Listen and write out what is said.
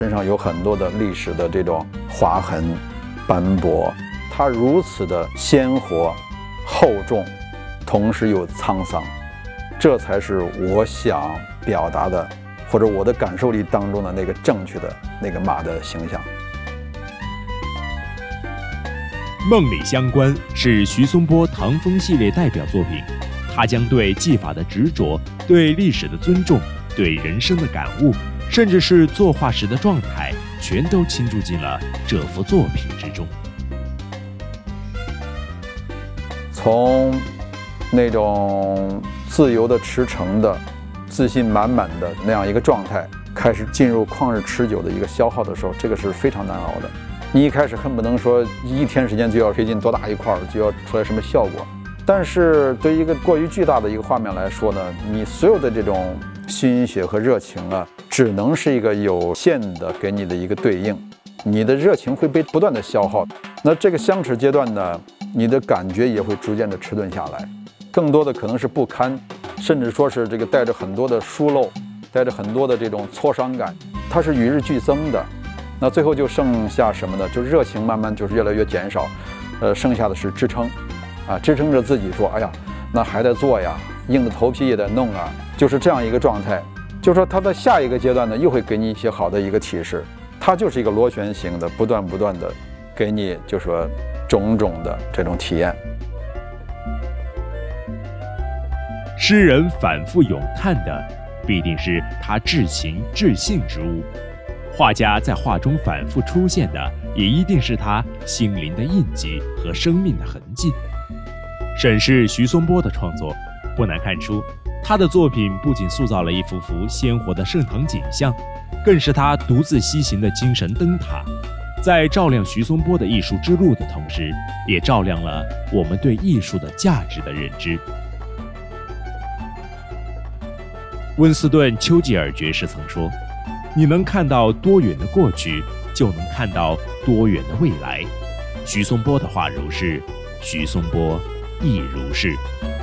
身上有很多的历史的这种划痕、斑驳，它如此的鲜活、厚重，同时又沧桑，这才是我想表达的，或者我的感受力当中的那个正确的那个马的形象。 梦里乡关是徐松坡唐风系列代表作品，他将对技法的执着、对历史的尊重、对人生的感悟，甚至是作画时的状态，全都倾注进了这幅作品之中。 从那种自由的驰骋的、自信满满的那样一个状态，开始进入旷日持久的一个消耗的时候，这个是非常难熬的。你一开始恨不能说一天时间就要推进多大一块，就要出来什么效果。但是对于一个过于巨大的一个画面来说呢，你所有的这种心血和热情啊，只能是一个有限的给你的一个对应，你的热情会被不断的消耗。那这个相持阶段呢，你的感觉也会逐渐的迟钝下来，更多的可能是不堪，甚至说是这个带着很多的疏漏，带着很多的这种挫伤感，它是与日俱增的。那最后就剩下什么呢？就热情慢慢就是越来越减少，剩下的是支撑，支撑着自己说，哎呀，那还得做呀，硬着头皮也得弄啊，就是这样一个状态。就是说他在下一个阶段呢，又会给你一些好的一个提示，它就是一个螺旋形的，不断的给你就说种种的这种体验。 诗人反复咏叹的，必定是他至情至性之物。画家在画中反复出现的，也一定是他心灵的印记和生命的痕迹。审视徐松坡的创作，不难看出，他的作品不仅塑造了一幅幅鲜活的盛唐景象，更是他独自西行的精神灯塔，在照亮徐松坡的艺术之路的同时，也照亮了我们对艺术的价值的认知。温斯顿·丘吉尔爵士曾说，你能看到多远的过去，就能看到多远的未来。徐松坡的画如是，徐松坡亦如是。